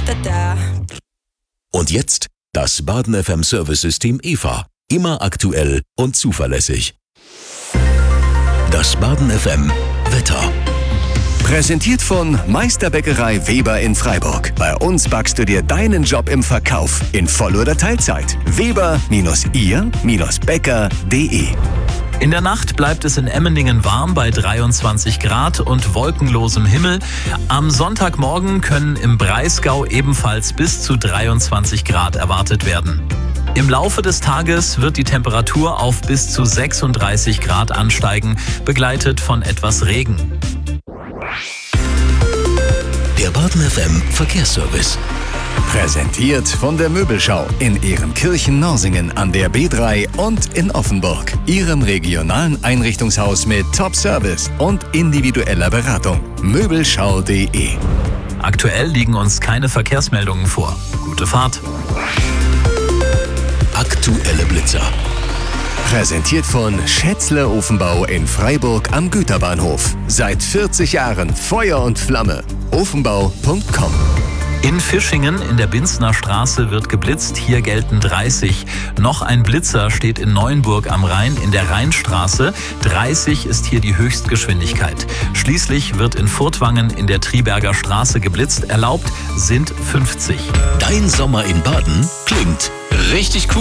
Und jetzt das Baden FM Service-System EVA. Immer aktuell und zuverlässig. Das Baden FM Wetter. Präsentiert von Meisterbäckerei Weber in Freiburg. Bei uns backst du dir deinen Job im Verkauf in Voll- oder Teilzeit. Weber-ihr-bäcker.de. In der Nacht bleibt es in Emmendingen warm bei 23 Grad und wolkenlosem Himmel. Am Sonntagmorgen können im Breisgau ebenfalls bis zu 23 Grad erwartet werden. Im Laufe des Tages wird die Temperatur auf bis zu 36 Grad ansteigen, begleitet von etwas Regen. Der Baden FM Verkehrsservice. Präsentiert von der Möbelschau in Ehrenkirchen-Norsingen an der B3 und in Offenburg. Ihrem regionalen Einrichtungshaus mit Top-Service und individueller Beratung. Möbelschau.de. Aktuell liegen uns keine Verkehrsmeldungen vor. Gute Fahrt. Aktuelle Blitzer. Präsentiert von Schätzle Ofenbau in Freiburg am Güterbahnhof. Seit 40 Jahren Feuer und Flamme. Ofenbau.com. In Fischingen in der Binsner Straße wird geblitzt, hier gelten 30. Noch ein Blitzer steht in Neuenburg am Rhein in der Rheinstraße. 30 ist hier die Höchstgeschwindigkeit. Schließlich wird in Furtwangen in der Triberger Straße geblitzt, erlaubt sind 50. Dein Sommer in Baden klingt richtig cool.